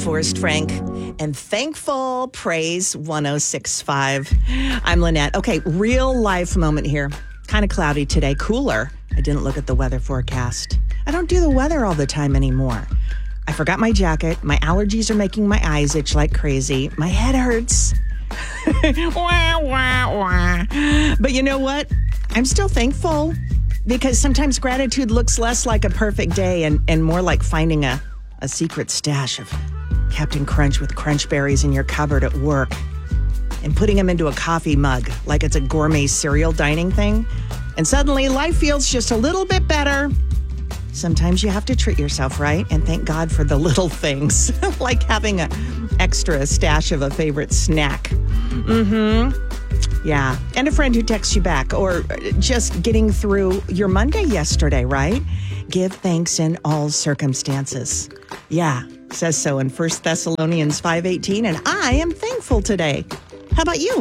Forrest Frank, and Thankful Praise 1065. I'm Lynette. Okay, real life moment here. Kind of cloudy today, cooler. I didn't look at the weather forecast. I don't do the weather all the time anymore. I forgot my jacket. My allergies are making my eyes itch like crazy. My head hurts. Wah, wah, wah. But you know what? I'm still thankful because sometimes gratitude looks less like a perfect day and more like finding a secret stash of Captain Crunch with crunch berries in your cupboard at work and putting them into a coffee mug like it's a gourmet cereal dining thing. And suddenly life feels just a little bit better. Sometimes you have to treat yourself, right? And thank God for the little things, like having an extra stash of a favorite snack. Yeah. And a friend who texts you back, or just getting through your Monday yesterday, right? Give thanks in all circumstances. Yeah, says so in 1 Thessalonians 5:18, and I am thankful today. How about you?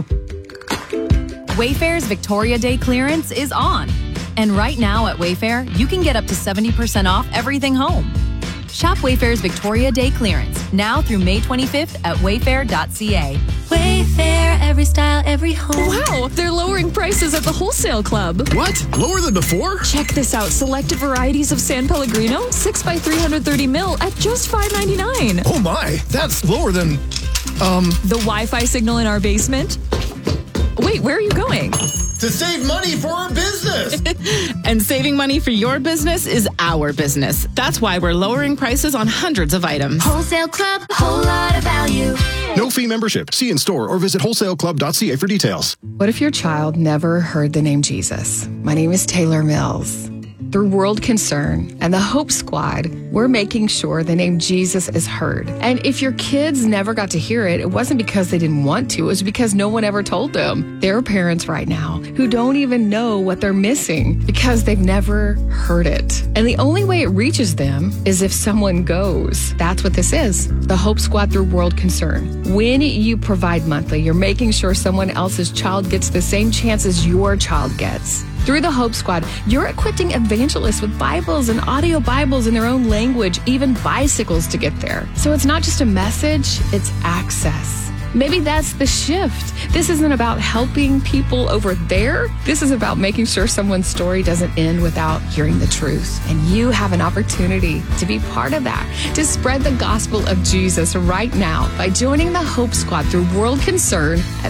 Wayfair's Victoria Day clearance is on. And right now at Wayfair, you can get up to 70% off everything home. Shop Wayfair's Victoria Day clearance now through May 25th at wayfair.ca. Wayfair, every style, every home. Wow, they're lowering prices at the wholesale club. What? Lower than before? Check this out. Selected varieties of San Pellegrino, 6 by 330 mil at just $5.99. Oh my, that's lower than, The Wi-Fi signal in our basement? Wait, where are you going? To save money for our business. And saving money for your business is our business. That's why we're lowering prices on hundreds of items. Wholesale Club, whole lot of value. No fee membership. See in store or visit wholesaleclub.ca for details. What if your child never heard the name Jesus? My name is Taylor Mills. Through World Concern and the Hope Squad, we're making sure the name Jesus is heard. And if your kids never got to hear it, it wasn't because they didn't want to, it was because no one ever told them. There are parents right now who don't even know what they're missing because they've never heard it. And the only way it reaches them is if someone goes. That's what this is, the Hope Squad through World Concern. When you provide monthly, you're making sure someone else's child gets the same chance as your child gets. Through the Hope Squad, you're equipping evangelists with Bibles and audio Bibles in their own language, even bicycles to get there. So it's not just a message, it's access. Maybe that's the shift. This isn't about helping people over there. This is about making sure someone's story doesn't end without hearing the truth. And you have an opportunity to be part of that, to spread the gospel of Jesus right now by joining the Hope Squad through World Concern at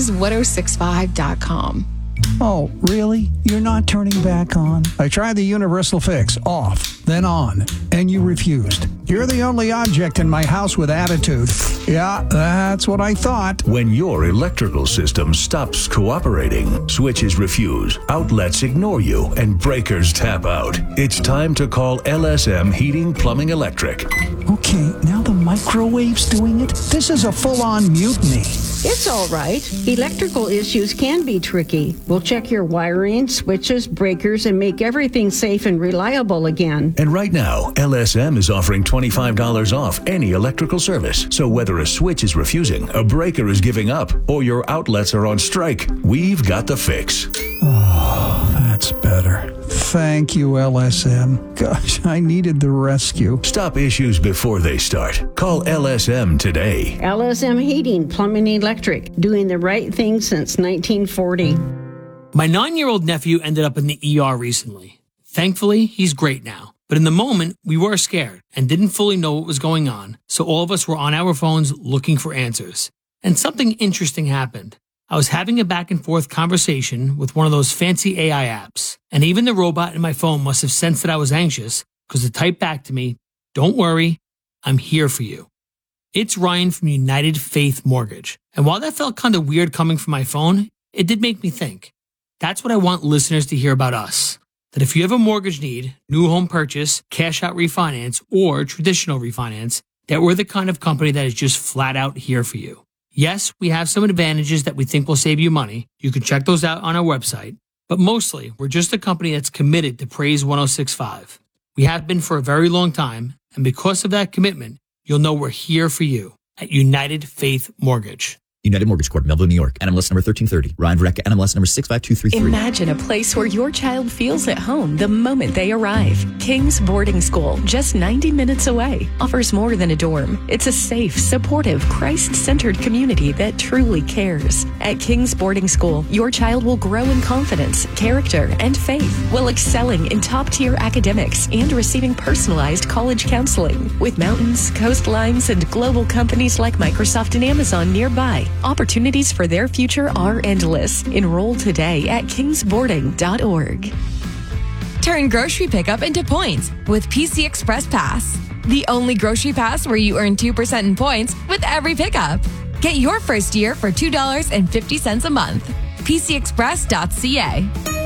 praise1065.com. Oh, really? You're not turning back on? I tried the universal fix, off, then on, and you refused. You're the only object in my house with attitude. Yeah, that's what I thought. When your electrical system stops cooperating, switches refuse, outlets ignore you, and breakers tap out, it's time to call LSM Heating, Plumbing, Electric. Okay, now the microwave's doing it? This is a full-on mutiny. It's all right. Electrical issues can be tricky. We'll check your wiring, switches, breakers, and make everything safe and reliable again. And right now, LSM is offering $25 off any electrical service. So whether a switch is refusing, a breaker is giving up, or your outlets are on strike, we've got the fix. Oh, that's better. Thank you, LSM. Gosh, I needed the rescue. Stop issues before they start. Call LSM today. LSM Heating, Plumbing, Electric, doing the right thing since 1940. My 9-year-old nephew ended up in the ER recently. Thankfully, he's great now. But in the moment, we were scared and didn't fully know what was going on, so all of us were on our phones looking for answers. And something interesting happened. I was having a back and forth conversation with one of those fancy AI apps, and even the robot in my phone must have sensed that I was anxious because it typed back to me, "Don't worry, I'm here for you." It's Ryan from United Faith Mortgage. And while that felt kind of weird coming from my phone, it did make me think. That's what I want listeners to hear about us. That if you have a mortgage need, new home purchase, cash out refinance, or traditional refinance, that we're the kind of company that is just flat out here for you. Yes, we have some advantages that we think will save you money. You can check those out on our website. But mostly, we're just a company that's committed to Praise 1065. We have been for a very long time, and because of that commitment, you'll know we're here for you at United Faith Mortgage. United Mortgage Corp, Melville, New York. NMLS number 1330. Ryan Verrecka, NMLS number 65233. Imagine a place where your child feels at home the moment they arrive. King's Boarding School, just 90 minutes away, offers more than a dorm. It's a safe, supportive, Christ-centered community that truly cares. At King's Boarding School, your child will grow in confidence, character, and faith while excelling in top-tier academics and receiving personalized college counseling. With mountains, coastlines, and global companies like Microsoft and Amazon nearby, opportunities for their future are endless. Enroll today at kingsboarding.org. Turn grocery pickup into points with PC Express Pass. The only grocery pass where you earn 2% in points with every pickup. Get your first year for $2.50 a month. PCExpress.ca.